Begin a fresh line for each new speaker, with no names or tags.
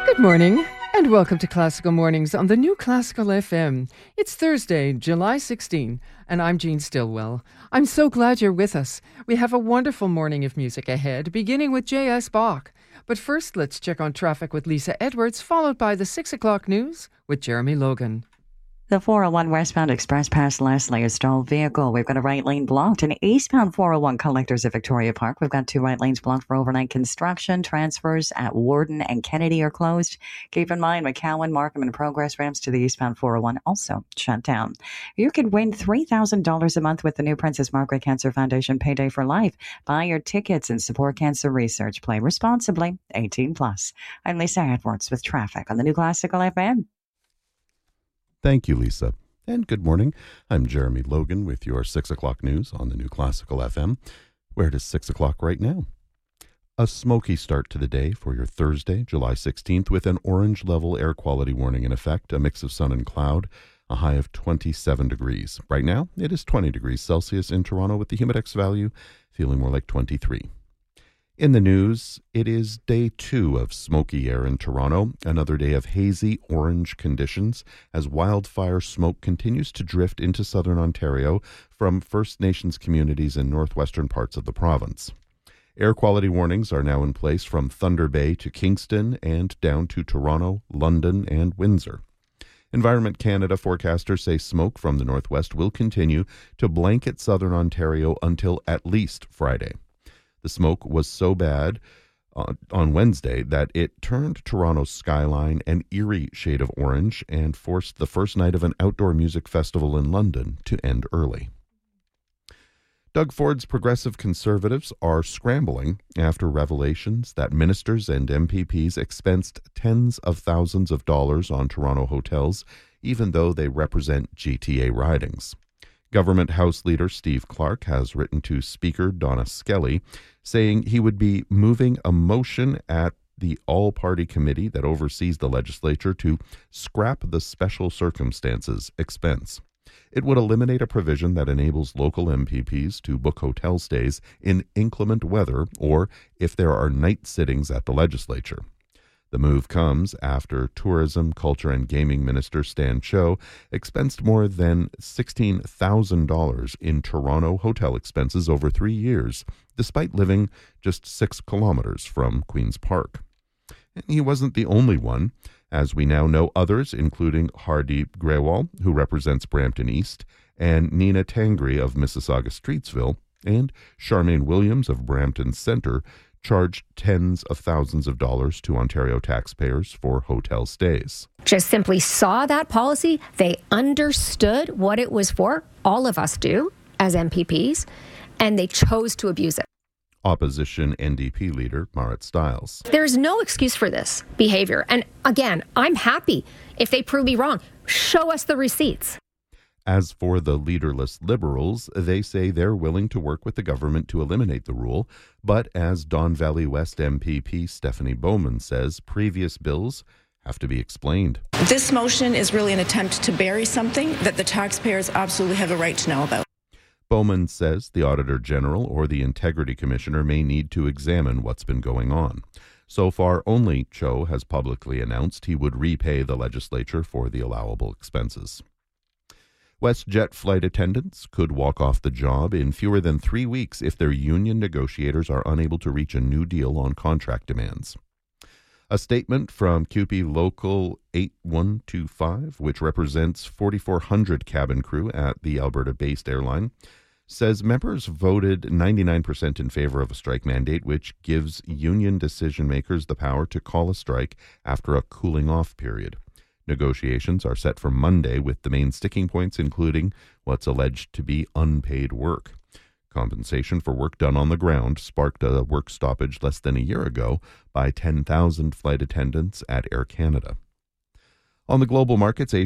Good morning, and welcome to Classical Mornings on the new Classical FM. It's Thursday, July 16, and I'm Jean Stillwell. I'm so glad you're with us. We have a wonderful morning of music ahead, beginning with J.S. Bach. But first, let's check on traffic with Lisa Edwards, followed by the 6 o'clock news with Jeremy Logan.
The 401 westbound express past Leslie, a stalled vehicle. We've got a right lane blocked. And eastbound 401 collectors at Victoria Park. We've got 2 right lanes blocked for overnight construction. Transfers at Warden and Kennedy are closed. Keep in mind, McCowan, Markham, and Progress ramps to the eastbound 401 also shut down. You could win $3,000 a month with the new Princess Margaret Cancer Foundation Payday for Life. Buy your tickets and support cancer research. Play responsibly. 18+. I'm Lisa Edwards with traffic on the new Classical FM.
Thank you, Lisa. And good morning. I'm Jeremy Logan with your 6 o'clock news on the new Classical FM, where it is 6 o'clock right now. A smoky start to the day for your Thursday, July 16th, with an orange level air quality warning in effect, a mix of sun and cloud, a high of 27 degrees. Right now, it is 20 degrees Celsius in Toronto with the Humidex value feeling more like 23. In the news, it is day 2 of smoky air in Toronto, another day of hazy orange conditions as wildfire smoke continues to drift into southern Ontario from First Nations communities in northwestern parts of the province. Air quality warnings are now in place from Thunder Bay to Kingston and down to Toronto, London, and Windsor. Environment Canada forecasters say smoke from the northwest will continue to blanket southern Ontario until at least Friday. The smoke was so bad on Wednesday that it turned Toronto's skyline an eerie shade of orange and forced the first night of an outdoor music festival in London to end early. Doug Ford's Progressive Conservatives are scrambling after revelations that ministers and MPPs expensed tens of thousands of dollars on Toronto hotels, even though they represent GTA ridings. Government House Leader Steve Clark has written to Speaker Donna Skelly saying he would be moving a motion at the all-party committee that oversees the legislature to scrap the special circumstances expense. It would eliminate a provision that enables local MPPs to book hotel stays in inclement weather or if there are night sittings at the legislature. The move comes after Tourism, Culture and Gaming Minister Stan Cho expensed more than $16,000 in Toronto hotel expenses over 3 years, despite living just 6 kilometers from Queen's Park. And he wasn't the only one. As we now know, others, including Hardeep Grewal, who represents Brampton East, and Nina Tangri of Mississauga-Streetsville, and Charmaine Williams of Brampton Centre, charged tens of thousands of dollars to Ontario taxpayers for hotel stays.
Just simply saw that policy. They understood what it was for. All of us do as MPPs, and they chose to abuse it.
Opposition NDP leader Marit Stiles.
There's no excuse for this behavior. And again, I'm happy if they prove me wrong. Show us the receipts.
As for the leaderless Liberals, they say they're willing to work with the government to eliminate the rule. But as Don Valley West MPP Stephanie Bowman says, previous bills have to be explained.
This motion is really an attempt to bury something that the taxpayers absolutely have a right to know about.
Bowman says the Auditor General or the Integrity Commissioner may need to examine what's been going on. So far, only Cho has publicly announced he would repay the legislature for the allowable expenses. WestJet flight attendants could walk off the job in fewer than 3 weeks if their union negotiators are unable to reach a new deal on contract demands. A statement from QP Local 8125, which represents 4,400 cabin crew at the Alberta-based airline, says members voted 99% in favor of a strike mandate, which gives union decision-makers the power to call a strike after a cooling-off period. Negotiations are set for Monday, with the main sticking points including what's alleged to be unpaid work. Compensation for work done on the ground sparked a work stoppage less than a year ago by 10,000 flight attendants at Air Canada. On the global markets,